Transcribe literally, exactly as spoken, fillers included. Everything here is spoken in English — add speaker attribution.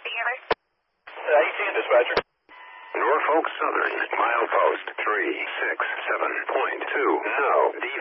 Speaker 1: Together.
Speaker 2: Uh, eighteen, dispatcher.
Speaker 3: Norfolk Southern, milepost three six seven point two. No. D